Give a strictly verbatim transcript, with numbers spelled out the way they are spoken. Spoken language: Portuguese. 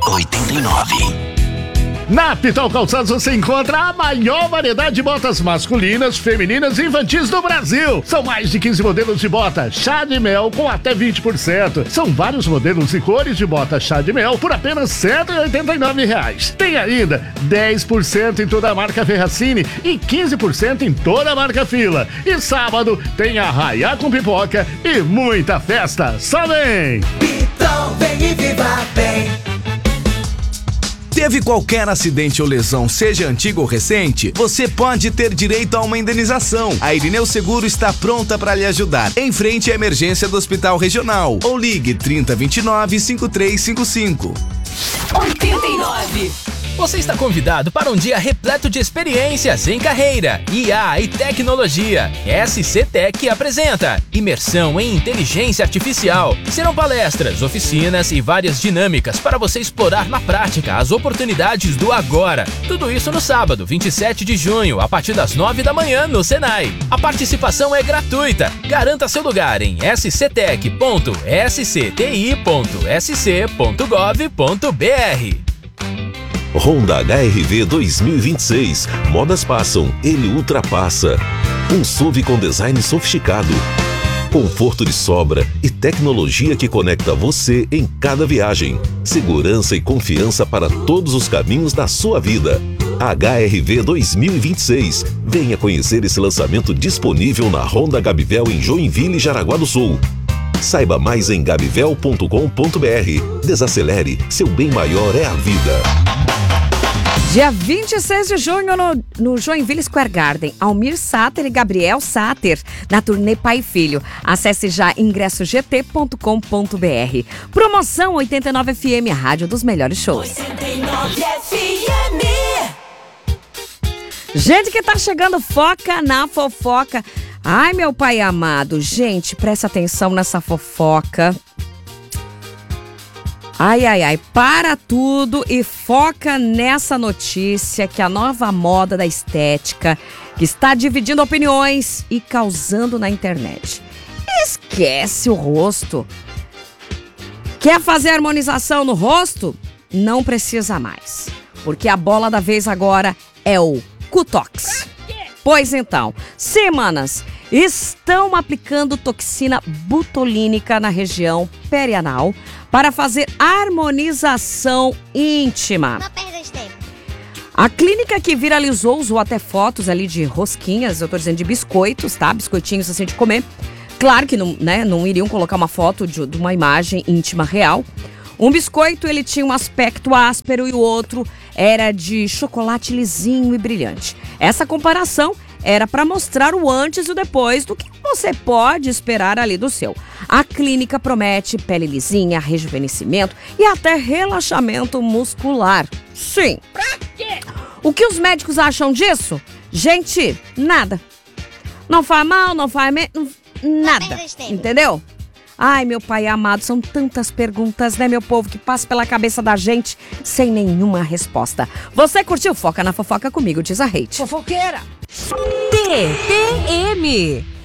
oitenta e nove. Na Pitol Calçados você encontra a maior variedade de botas masculinas, femininas e infantis do Brasil. São mais de quinze modelos de bota chá de mel com até vinte por cento. São vários modelos e cores de bota chá de mel por apenas cento e oitenta e nove reais. Tem ainda dez por cento em toda a marca Ferracini e quinze por cento em toda a marca Fila. E sábado tem arraiá com pipoca e muita festa. Só vem! Pitol, vem e viva bem! Teve qualquer acidente ou lesão, seja antigo ou recente, você pode ter direito a uma indenização. A Irineu Seguro está pronta para lhe ajudar. Em frente à emergência do Hospital Regional. Ou ligue trinta, vinte e nove, cinquenta e três cinquenta e cinco. oitenta e nove. Você está convidado para um dia repleto de experiências em carreira, I A e tecnologia. S C Tech apresenta Imersão em Inteligência Artificial. Serão palestras, oficinas e várias dinâmicas para você explorar na prática as oportunidades do agora. Tudo isso no sábado, vinte e sete de junho, a partir das nove da manhã no Senai. A participação é gratuita. Garanta seu lugar em s c tech ponto s c t i ponto s c ponto gov ponto b r. Honda H R V dois mil e vinte e seis. Modas passam, ele ultrapassa. Um S U V com design sofisticado. Conforto de sobra e tecnologia que conecta você em cada viagem. Segurança e confiança para todos os caminhos da sua vida. H R V dois mil e vinte e seis. Venha conhecer esse lançamento disponível na Honda Gabivel em Joinville e Jaraguá do Sul. Saiba mais em gabivel ponto com ponto b r. Desacelere, seu bem maior é a vida. Dia vinte e seis de junho no, no Joinville Square Garden, Almir Sater e Gabriel Sater, na turnê Pai e Filho. Acesse já ingresso g t ponto com ponto b r. Promoção oitenta e nove F M, a rádio dos melhores shows. oitenta e nove F M. Gente que tá chegando, foca na fofoca. Ai, meu pai amado, gente, presta atenção nessa fofoca. Ai, ai, ai, para tudo e foca nessa notícia que a nova moda da estética que está dividindo opiniões e causando na internet. Esquece o rosto. Quer fazer harmonização no rosto? Não precisa mais, porque a bola da vez agora é o Cutox. Pois então, semanas estão aplicando toxina butolínica na região perianal para fazer harmonização íntima. Não perda de tempo. A clínica que viralizou usou até fotos ali de rosquinhas, eu tô dizendo de biscoitos, tá? Biscoitinhos assim de comer. Claro que não, né, não iriam colocar uma foto de, de uma imagem íntima real. Um biscoito, ele tinha um aspecto áspero e o outro era de chocolate lisinho e brilhante. Essa comparação era para mostrar o antes e o depois do que você pode esperar ali do seu. A clínica promete pele lisinha, rejuvenescimento e até relaxamento muscular. Sim. Pra quê? O que os médicos acham disso? Gente, nada. Não faz mal, não faz me... nada. Entendeu? Ai, meu pai amado, são tantas perguntas, né, meu povo, que passa pela cabeça da gente sem nenhuma resposta. Você curtiu Foca na Fofoca comigo, diz a Hate. Fofoqueira! T P M